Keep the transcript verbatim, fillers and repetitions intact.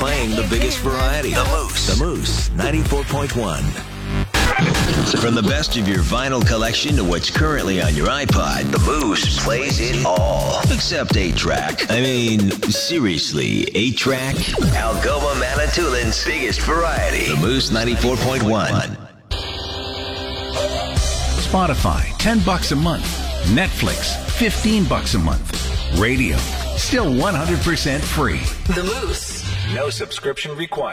playing the biggest variety. The Moose. The Moose, ninety-four point one. From the best of your vinyl collection to what's currently on your iPod, the Moose plays it all. Except eight track. I mean, seriously, eight track? Algoma Manitoulин's biggest variety. The Moose ninety-four point one. Spotify, ten bucks a month. Netflix, fifteen bucks a month. Radio, still one hundred percent free. The Moose. No subscription required.